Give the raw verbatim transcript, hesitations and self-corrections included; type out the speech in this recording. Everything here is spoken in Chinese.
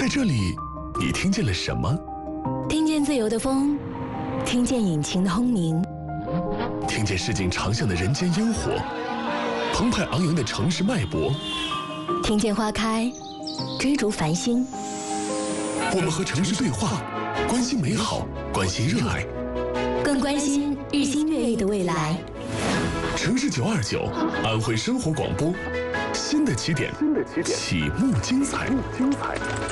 这里，你听见了什么？ 听见自由的风，听见引擎的轰鸣， 听见市井长巷的人间烟火，澎湃昂扬的城市脉搏， 听见花开，追逐繁星。 我们和城市对话，关心美好，关心热爱， 更关心日新月异的未来。 城市九二九，安徽生活广播，新的起点，新的起点，启幕精彩，精彩。